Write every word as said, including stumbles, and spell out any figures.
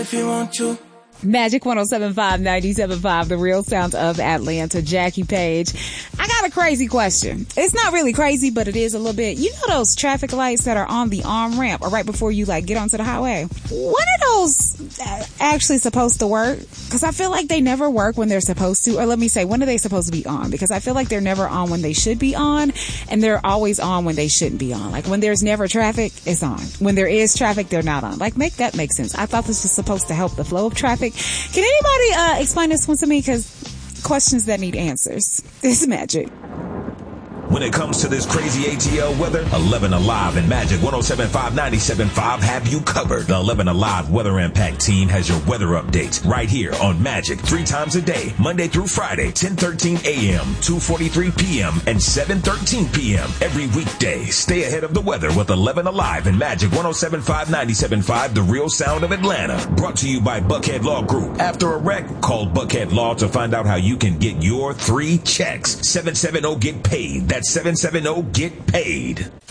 if you want to. Magic one oh seven point five, ninety-seven point five, the real sound of Atlanta. Jackie Page. I got a crazy question. It's not really crazy, but it is a little bit. You know those traffic lights that are on the on-ramp or right before you like get onto the highway? When are those actually supposed to work? Because I feel like they never work when they're supposed to. Or let me say, when are they supposed to be on? Because I feel like they're never on when they should be on, and they're always on when they shouldn't be on. Like when there's never traffic, it's on. When there is traffic, they're not on. Like make that make sense. I thought this was supposed to help the flow of traffic. Can anybody uh, explain this one to me? Because questions that need answers. It's Magic. When it comes to this crazy A T L weather, eleven Alive and Magic one oh seven point five, ninety-seven point five have you covered. The eleven Alive Weather Impact team has your weather updates right here on Magic three times a day, Monday through Friday, ten thirteen a.m., two forty-three p.m., and seven thirteen p.m. every weekday. Stay ahead of the weather with eleven Alive and Magic one oh seven point five, ninety-seven point five, the real sound of Atlanta. Brought to you by Buckhead Law Group. After a wreck, call Buckhead Law to find out how you can get your three checks. seven seven zero get paid. That's seven seven zero get paid.